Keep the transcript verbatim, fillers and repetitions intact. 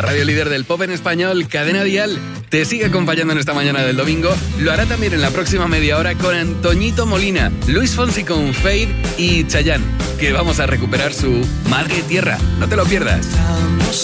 La radio líder del pop en español, Cadena Dial, te sigue acompañando en esta mañana del domingo. Lo hará también en la próxima media hora con Antoñito Molina, Luis Fonsi con Fade y Chayanne, que vamos a recuperar su Madre Tierra. No te lo pierdas.